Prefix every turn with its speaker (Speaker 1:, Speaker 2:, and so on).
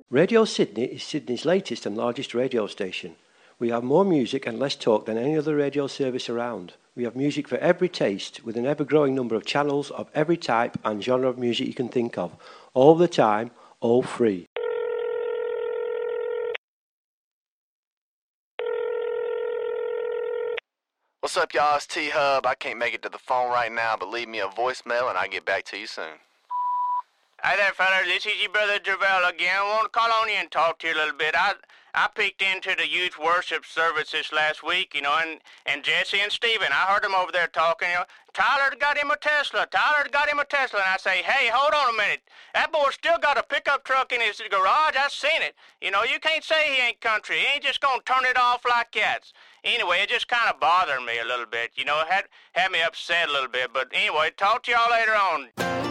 Speaker 1: Radio Sydney is Sydney's latest and largest radio station. We have more music and less talk than any other radio service around. We have music for every taste, with an ever-growing number of channels of every type and genre of music you can think of, all the time, all free.
Speaker 2: What's up, y'all? It's T-Hub. I can't make it to the phone right now, but leave me a voicemail and I'll get back to you soon.
Speaker 3: Hi there, fellas. This is your brother Jervell again. I want to call on you and talk to you a little bit. I peeked into the youth worship service this last week, and Jesse and Steven, I heard them over there talking, Tyler got him a Tesla. And I say, hey, hold on a minute. That boy still got a pickup truck in his garage. I seen it. You can't say he ain't country. He ain't just gonna turn it off like cats. Anyway, it just kind of bothered me a little bit, had me upset a little bit. But anyway, talk to y'all later on.